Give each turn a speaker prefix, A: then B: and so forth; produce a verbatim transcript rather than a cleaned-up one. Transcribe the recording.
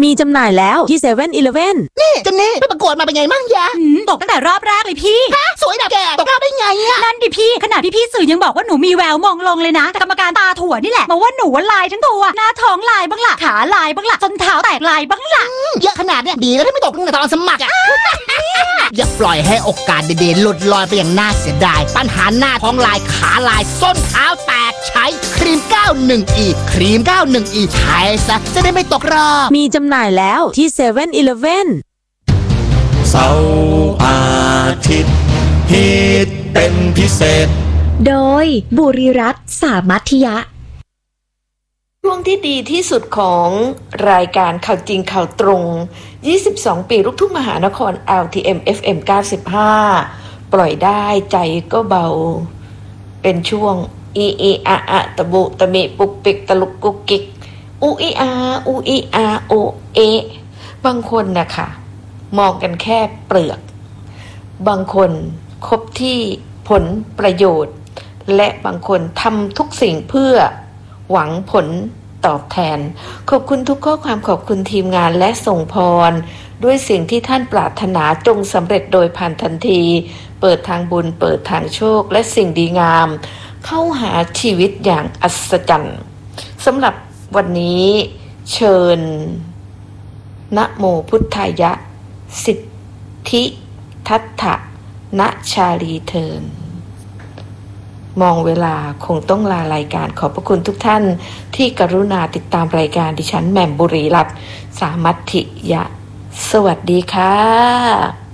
A: มีจำหน่ายแล้วที่เซเว่นอีเลฟเว่น
B: นี่จันนี่ไปประกวดมาเป็นไงมั่งยะ
C: ตกตั้งแต่รอบแรกเลยพี่
B: สวยดับแกตกรอบได้ไงอะ
C: นั่นดิพี่ขนาดพี่ๆสื่อยังบอกว่าหนูมีแววมองลงเลยนะแต่กรรมการตาถั่วนี่แหละมาว่าหนูว่าลายทั้งตัวหน้าท้องลายบ้างล่ะขาลายบ้างล่ะจนเท้าแตกลายบ้างล่ะ
B: เยอะขนาดเนี้ยดีแล้วที่ไม่ตกตั้งแต่ตอนสมัครอะอย่าปล่อยให้โอกาสเด่นๆหลุดลอยไปอย่างน่าเสียดายปัญหาหน้าท้องลายขาลายส้นเท้าแตกใช้ครีม เก้าสิบ อี ครีม เก้าสิบ อี ใช้ซะจะได้ไม่ตกรอบ
A: มีจำหน่ายแล้วที่เซเว่นอีเลฟเว่น
D: เสาร์อาทิตย์ฮิตเป็นพิเศษ
E: โดยบุรีรัตน์สามัธยะ
F: ช่วงที่ดีที่สุดของรายการข่าวจริงข่าวตรงยี่สิบสองปีลูกทุ่งมหานคร แอล ที เอ็ม เอฟ เอ็ม เก้าสิบห้าปล่อยได้ใจก็เบาเป็นช่วงอีอีอาอาตะบุตะมิปุกปิกตะลุกกุกกิกอูอีอาอูอีอาโอเอบางคนนะคะมองกันแค่เปลือกบางคนคบที่ผลประโยชน์และบางคนทำทุกสิ่งเพื่อหวังผลตอบแทนขอบคุณทุกข้อความขอบคุณทีมงานและส่งพรด้วยสิ่งที่ท่านปรารถนาจงสำเร็จโดยผ่านทันทีเปิดทางบุญเปิดทางโชคและสิ่งดีงามเข้าหาชีวิตอย่างอัศจรรย์สำหรับวันนี้เชิญนะโมพุทธายะสิทธิทัตถะณชาลีเทินมองเวลาคงต้องลารายการขอบพระคุณทุกท่านที่กรุณาติดตามรายการดิฉันแหม่มบุรีรัตน์สามัธยะสวัสดีค่ะ